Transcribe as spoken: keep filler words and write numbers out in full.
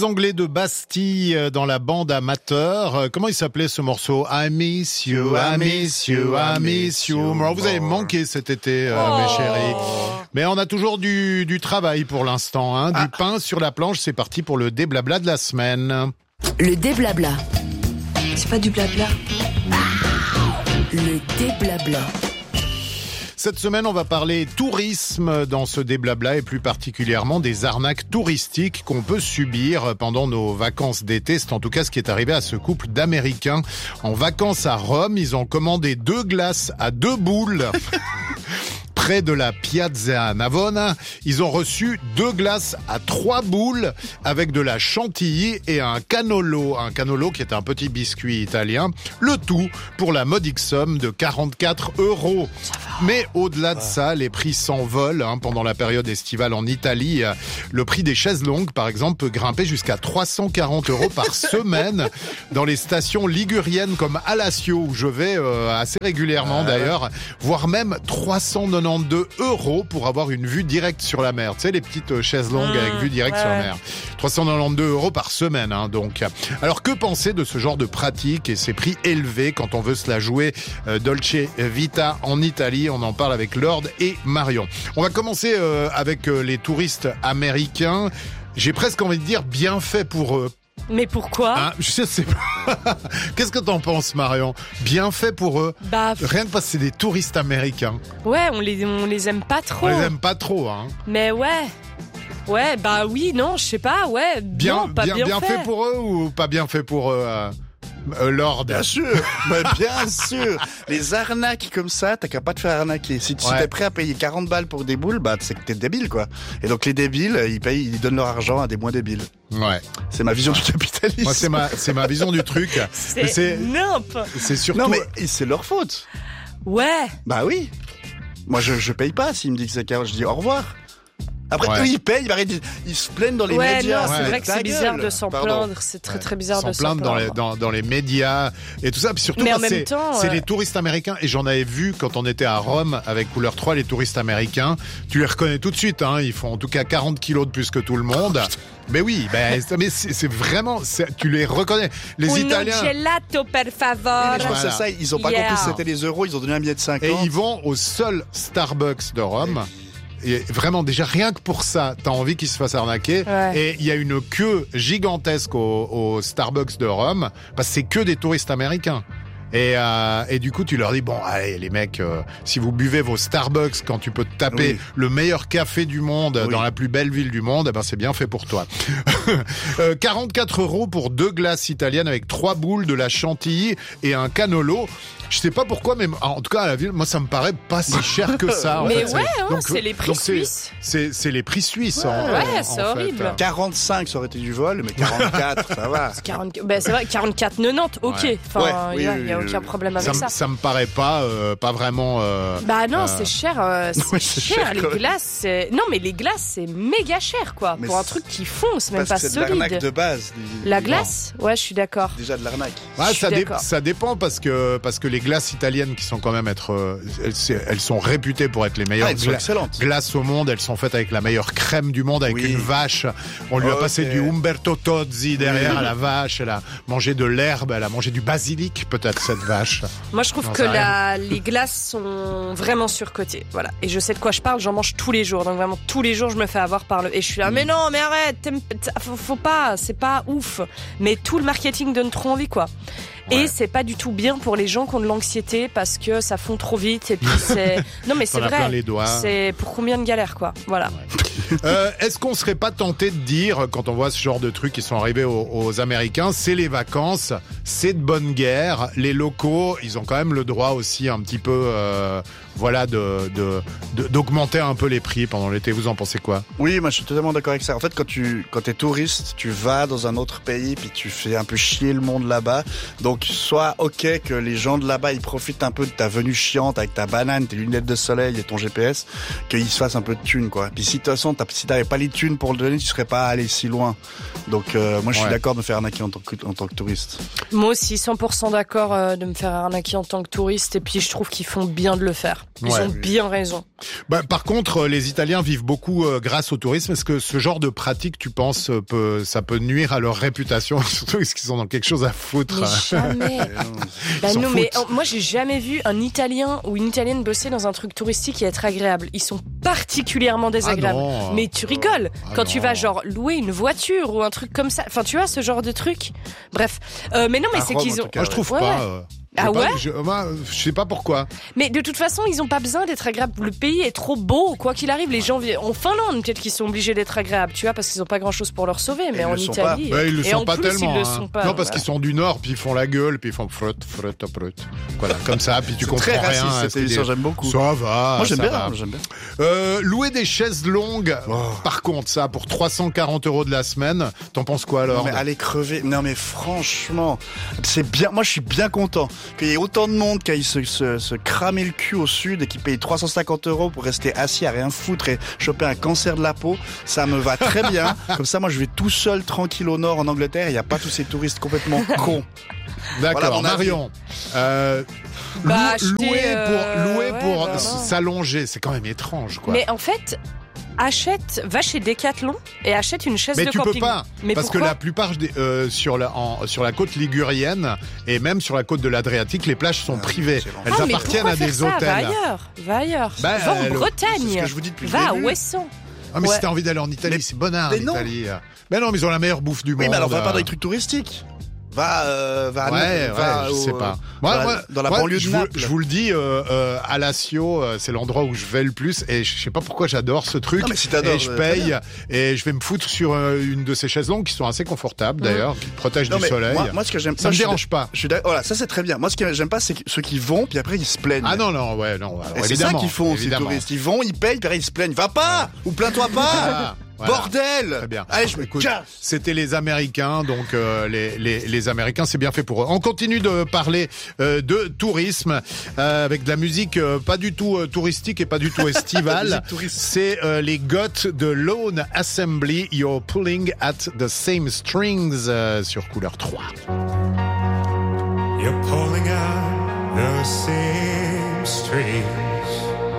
Anglais de Bastille dans la bande amateur. Comment il s'appelait ce morceau? I miss you, I miss you, I miss you. Alors, vous avez manqué cet été, euh, oh. mes chéris. Mais on a toujours du, du travail pour l'instant. Hein. Ah. Du pain sur la planche, c'est parti pour le déblabla de la semaine. Le déblabla. C'est pas du blabla. Le déblabla. Cette semaine, on va parler tourisme dans ce déblabla et plus particulièrement des arnaques touristiques qu'on peut subir pendant nos vacances d'été. C'est en tout cas ce qui est arrivé à ce couple d'Américains. En vacances à Rome, ils ont commandé deux glaces à deux boules. Près de la Piazza Navona, ils ont reçu deux glaces à trois boules avec de la chantilly et un cannolo. Un cannolo qui est un petit biscuit italien. Le tout pour la modique somme de quarante-quatre euros. Mais au-delà de ça, les prix s'envolent hein, pendant la période estivale en Italie. Le prix des chaises longues, par exemple, peut grimper jusqu'à trois cent quarante euros par semaine dans les stations liguriennes comme Alassio, où je vais euh, assez régulièrement d'ailleurs, voire même trois cent quatre-vingt-douze euros pour avoir une vue directe sur la mer. Tu sais, les petites chaises longues mmh, avec vue directe ouais. sur la mer. trois cent quatre-vingt-douze euros par semaine, hein, donc. Alors, que penser de ce genre de pratique et ces prix élevés quand on veut se la jouer euh, Dolce Vita en Italie? On en parle avec Lord et Marion. On va commencer euh, avec euh, les touristes américains. J'ai presque envie de dire bien fait pour eux. Mais pourquoi hein, je sais pas. Qu'est-ce que t'en penses, Marion? Bien fait pour eux. Bah, rien que parce que c'est des touristes américains. Ouais, on les, on les aime pas trop. On les aime pas trop, hein. Mais ouais. Ouais, bah oui, non, je sais pas, ouais. Bien, non, pas bien, bien, bien fait. fait pour eux ou pas bien fait pour eux euh... Euh, Lord. Bien sûr, mais bien sûr. Les arnaques comme ça, t'as qu'à pas te faire arnaquer. Si, si ouais. t'es prêt à payer quarante balles pour des boules, bah c'est que t'es débile, quoi. Et donc les débiles, ils payent, ils donnent leur argent à des moins débiles. Ouais. C'est ma vision du capitalisme. Moi, c'est ma, c'est ma vision du truc. C'est, c'est nimp. C'est surtout. Non, mais c'est leur faute. Ouais. Bah oui. Moi, je, je paye pas. S'ils me disent que c'est quarante, je dis au revoir. Après, ouais. eux, ils payent, ils, arrêtent, ils se plaignent dans les ouais, médias. Non, c'est ouais. vrai que c'est bizarre de s'en Pardon. plaindre. C'est très, très bizarre ouais. de s'en plaindre. Dans les, dans, dans les médias et tout ça. Puis surtout, mais en c'est, même temps, c'est euh... les touristes américains. Et j'en avais vu quand on était à Rome avec Couleur trois, les touristes américains. Tu les reconnais tout de suite. Hein. Ils font en tout cas quarante kilos de plus que tout le monde. Mais oui, ben, mais c'est, c'est vraiment, c'est, tu les reconnais. Les Uno Italiens. Gelato per favore. Oui, mais je pense voilà. que c'est ça. Ils ont pas yeah. compris que c'était les euros. Ils ont donné un billet de cinquante. Et ils vont au seul Starbucks de Rome. Oui. Et vraiment, déjà, rien que pour ça, t'as envie qu'ils se fassent arnaquer. Ouais. Et il y a une queue gigantesque au, au Starbucks de Rome, parce que c'est que des touristes américains. Et, euh, et du coup, tu leur dis, bon, allez, les mecs, euh, si vous buvez vos Starbucks quand tu peux te taper oui. le meilleur café du monde oui. dans la plus belle ville du monde, eh ben, c'est bien fait pour toi. euh, quarante-quatre euros pour deux glaces italiennes avec trois boules, de la chantilly et un cannolo. Je sais pas pourquoi, mais en tout cas à la ville, moi ça me paraît pas si cher que ça. En mais fait. ouais, c'est, hein, donc, c'est les prix donc suisses. C'est, c'est, c'est les prix suisses. Ouais, en, ouais en, c'est en horrible. Fait. quarante-cinq, ça aurait été du vol, mais quarante-quatre, ça va. C'est, quarante, ben c'est vrai, quarante-quatre quatre-vingt-dix, ok. Ouais. Enfin, il ouais, n'y oui, a, oui, a aucun oui. problème avec ça. Ça, ça me paraît pas, euh, pas vraiment. Euh, bah non, euh... c'est cher. Euh, c'est, ouais, c'est c'est cher. cher les glaces, c'est... non mais les glaces, c'est méga cher, quoi. Mais pour un truc qui fond, c'est même pas c'est solide. C'est de l'arnaque de base. La glace, ouais, je suis d'accord. Déjà de l'arnaque. Ouais, ça, dé- ça dépend parce que parce que les glaces italiennes qui sont quand même être Elles, elles sont réputées pour être les meilleures ah, gla- glaces au monde. Elles sont faites avec la meilleure crème du monde, avec oui. une vache. On lui okay. a passé du Umberto Tozzi derrière oui. à la vache. Elle a mangé de l'herbe, elle a mangé du basilic, peut-être, cette vache. Moi, je trouve non, que la, les glaces sont vraiment surcotées. Voilà. Et je sais de quoi je parle, j'en mange tous les jours. Donc vraiment, tous les jours, je me fais avoir par le... Et je suis là, mm. mais non, mais arrête, faut, faut pas, c'est pas ouf. Mais tout le marketing donne trop envie, quoi. Ouais. Et c'est pas du tout bien pour les gens qui ont de l'anxiété parce que ça fond trop vite et puis c'est non mais c'est vrai plein les doigts. C'est pour combien de galères quoi voilà. Ouais. euh, est-ce qu'on serait pas tenté de dire quand on voit ce genre de trucs qui sont arrivés aux, aux Américains, c'est les vacances, c'est de bonne guerre, les locaux ils ont quand même le droit aussi un petit peu euh, voilà de, de, de d'augmenter un peu les prix pendant l'été. Vous en pensez quoi? Oui, moi je suis totalement d'accord avec ça. En fait quand tu quand t'es touriste, tu vas dans un autre pays puis tu fais un peu chier le monde là-bas. Donc soit ok que les gens de là-bas ils profitent un peu de ta venue chiante avec ta banane, tes lunettes de soleil et ton G P S, qu'ils se fassent un peu de thunes quoi. Puis si de toute façon si t'avais pas les thunes pour le donner, tu serais pas allé si loin. Donc euh, moi je suis ouais. d'accord de me faire arnaquer en tant que en tant que touriste. Moi aussi cent pour cent d'accord euh, de me faire arnaquer en tant que touriste et puis je trouve qu'ils font bien de le faire. Ils Ouais. ont bien raison. Bah, par contre, les Italiens vivent beaucoup euh, grâce au tourisme. Est-ce que ce genre de pratique, tu penses, euh, peut, ça peut nuire à leur réputation? Surtout parce qu'ils ont dans quelque chose à foutre. Mais jamais. Bah Ils s'en non, mais foutent. oh, moi j'ai jamais vu un Italien ou une Italienne bosser dans un truc touristique et être agréable. Ils sont particulièrement désagréables. Ah non. Mais tu rigoles Ah quand tu non. vas genre louer une voiture ou un truc comme ça. Enfin, tu vois ce genre de truc. Bref, euh, mais non, mais À c'est Rome, qu'ils en ont. tout cas. Moi, je trouve Ouais, pas. ouais. euh, je Ah sais pas, ouais je, moi, je sais pas pourquoi. Mais de toute façon, ils ont pas besoin d'être agréables. Le pays est trop beau, quoi qu'il arrive. Les gens vivent en Finlande, peut-être qu'ils sont obligés d'être agréables, tu vois, parce qu'ils ont pas grand chose pour leur sauver. Mais ils en le sont Italie. Ouais, ils le et sont en pas plus, tellement. Ils le hein. sont pas. non, parce Voilà. qu'ils sont du Nord, puis ils font la gueule, puis ils font frut, frut, frut. Voilà, comme ça, puis tu C'est comprends très rien. raciste à ce cette qu'ils émission, disent. j'aime beaucoup. Ça va. Moi j'aime ça bien, va. j'aime bien. Euh, louer des chaises longues, Oh. par contre, ça, pour trois cent quarante euros de la semaine, t'en penses quoi alors? Non mais allez crever. Non mais franchement, c'est bien. Moi je suis bien content qu'il y ait autant de monde qui aille se, se, se cramer le cul au sud et qui paye trois cent cinquante euros pour rester assis à rien foutre et choper un cancer de la peau. Ça me va très bien. Comme ça, moi je vais tout seul tranquille au nord en Angleterre. Il n'y a pas tous ces touristes complètement cons. D'accord, Voilà mon avis. Marion. Euh, Bah, lou- acheter, louer euh, pour, louer ouais, pour bah, s- non. s'allonger, c'est quand même étrange, quoi. Mais en fait, achète, va chez Decathlon et achète une chaise Mais de tu camping. peux pas, Mais parce que pourquoi la plupart des, euh, sur la en- sur la côte ligurienne et même sur la côte de l'Adriatique, les plages sont Ah, privées. c'est l'enfer. Elles Ah, mais appartiennent pourquoi à faire des ça Va hôtels. ailleurs, va ailleurs. Bah, va en le- C'est ce Bretagne. que je vous dis depuis le Va à début. Ouessant. Ah mais Ouais. si t'as envie d'aller en Italie, Mais- c'est bonheur en mais non. Italie. Mais non, mais ils ont la meilleure bouffe du Oui, monde. mais alors on va pas dans les trucs touristiques. Va, euh, va, à Ouais, Naples, va ouais, je au- sais pas. dans Moi, la- moi, dans la moi, banlieue je de vous, Naples. je vous le dis, euh, euh, Alassio, euh, c'est l'endroit où je vais le plus et je sais pas pourquoi j'adore ce truc. Non, mais si t'adores, et je euh, paye très et je vais me foutre sur euh, une de ces chaises longues qui sont assez confortables d'ailleurs, qui protègent Non, du mais soleil. Moi, moi, ce que j'aime, Ça moi, me je suis dérange pas. Je suis d'accord. Voilà, ça c'est très bien. Moi, ce que j'aime pas, c'est que ceux qui vont, puis après ils se plaignent. Ah non, non, ouais, non. alors, Et c'est ça évidemment, qu'ils font, ces évidemment. touristes. Ils vont, ils payent, puis après ils se plaignent. Va pas ou plains-toi pas. Ah, voilà. Bordel. Très bien. Allez, je me Écoute, casse. c'était les Américains, donc euh, les, les, les Américains, c'est bien fait pour eux. On continue de parler euh, de tourisme euh, avec de la musique euh, pas du tout euh, touristique et pas du tout estivale. Musique touriste. C'est euh, les Goths de Lone Assembly, You're Pulling at the Same Strings euh, sur Couleur trois. You're pulling out the same strings.